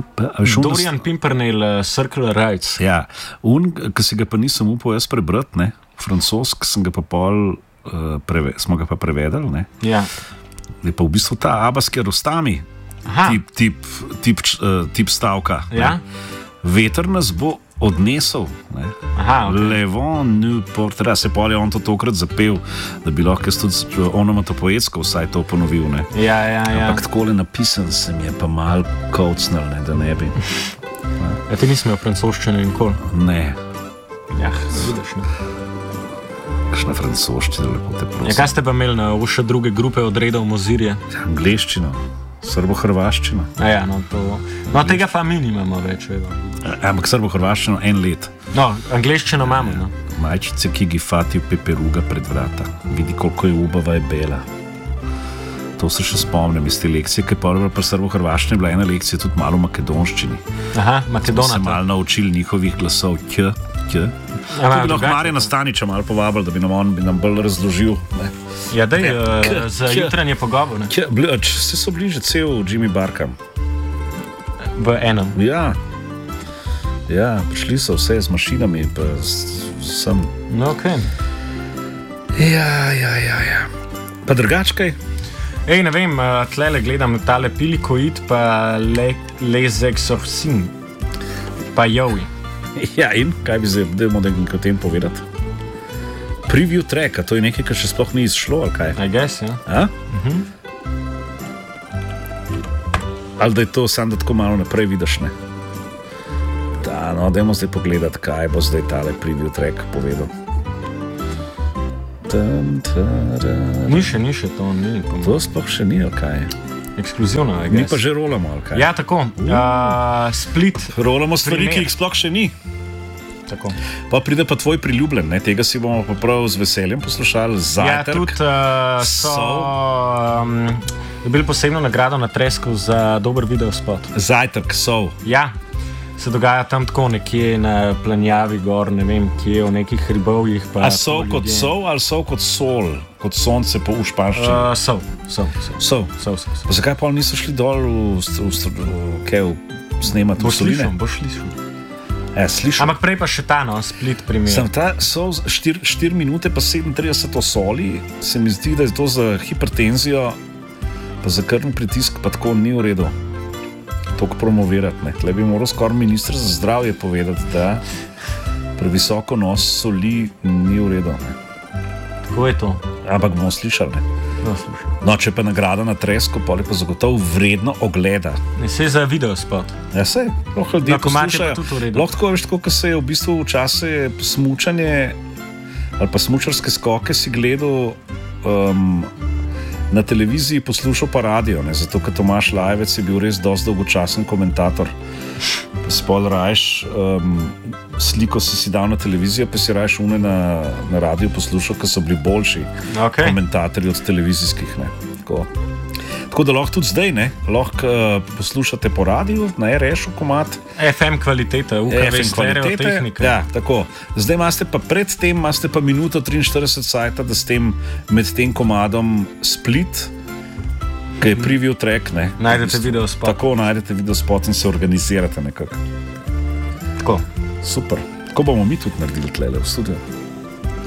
Dorian Pimpernel, Circle Rights. Ja, ki si ga pa nisem upal jaz prebrati, ne, francosk sem ga pa smo ga pa prevedali, ne. Ja. Je pa v bistvu ta Abbas Kiarostami tip stavka. Ja? Veter nas bo odnesel, ne. Aha, okay. Le vent nous portera, se pol je on to tokrat zapel, da bi lahko jaz tudi onomatopoetsko vsaj to ponovil, ne. Ja. Ampak takole napisan se mi je pa mal kocnal, ne, da ne bi. Ja, ti nisem imel francoščine nikoli. Ne. Ja, vidiš, ne. Kakšna francoščina, lepo te prosim. Ja, kaj ste pa imeli na še druge grupe odredov Mozirje? Angleščina, srbo-hrvaščina. Ja, no, to... No, tega pa mi nimamo več, vedo. Ampak srbo-hrvaščino 1 let. No, angleščino imamo, no. Majčice, ki gi fati v peperuga pred vrata. Vidi, koliko je ubava je bela. To se še spomnim iz te lekcije, ker pa pri srbo-hrvaščini je bila ena lekcija tudi malo v makedonščini. Aha, Makedonata. Smo se malo naučili njihovih glasov, kj. To bi lahko Marjana Staniča malo povabili, da bi nam bolj razložil. Ne. Ja, daj, za jutranje pogovor, ne. Vse so bliže cel Jimmy Barkam. V enem. Ja, prišli so vse z mašinami, pa sem. No, okej. Ja. Pa drugačkaj? Ej, ne vem, tlele gledam tale Pilikoid, pa Les Exorcism, pa Joey. Ja, in kaj bi zdaj o tem povedati? Preview tracka, to je nekaj, kar še sploh ni izšlo, ali kaj? I guess, ja. Ali da je to samo, da tako malo naprej vidiš, ne? Da, no, dajmo zdaj pogledati, kaj bo zdaj tale preview track povedal. Ni še to, ni. To sploh še ni, ali kaj? Ekskluzivno, I guess. Mi pa že rolamo, ali kaj? Ja, tako. Split. Rolamo stvari, ki jih sploh še ni. Tako. Pa pride pa tvoj priljubljen, ne? Tega si bomo pa prav z veseljem poslušali. Zajtrk. Ja, tudi so dobili posebno nagrado na Tresku za dober videospot. Zajtrk, Sol. Ja, se dogaja tam tako nekje na planjavi gor, ne vem kje, v nekih hribovjih. A sol kot sol ali sol kot sol? Kot sonce po v španščini? Sol. Pa zakaj pa niso šli dol snemati v Soline? Boš slišal. Ja, slišal. Ampak prej pa še ta, no, Split primer. Sem ta sol 4 minute pa 37 o soli, se mi zdi, da je to za hipertenzijo, pa za krvni pritisk pa tako ni v redu. Toliko promovirati, ne. Tle bi moral skoraj minister za zdravje povedati, da previsoko nos soli ni v redu, ne. Tako je to. Ampak bomo slišali, ne. No, če pa nagrada na Tresku, pa je pa zagotovo vredno ogleda. Ne, se za videospot. Ja, sej, lahko ljudje poslušajo. Lahko tako veš, tako, ko se je v bistvu včasih smučanje ali pa smučarske skoke si gledal na televiziji, poslušal pa radio, ne, zato ker Tomaž Lajvec je bil res dosti dolgočasen komentator. Spol rajš, sliko si dal na televizijo, pa si rajš une na radio poslušal, ker so bili boljši komentatorji od televizijskih, ne. Tako da lahko tudi zdaj, ne, lahko poslušate po radiju, na RŠ-u komad. FM kvalitete, UKV stereotehnika. Ja, tako. Zdaj imate pa minuto 43 sajta, da s tem med tem komadom Split, ki je preview track, ne. Najdete videospot. Tako, najdete videospot in se organizirate nekako. Tako. Super. Tako bomo mi tudi naredili tlele v studiu.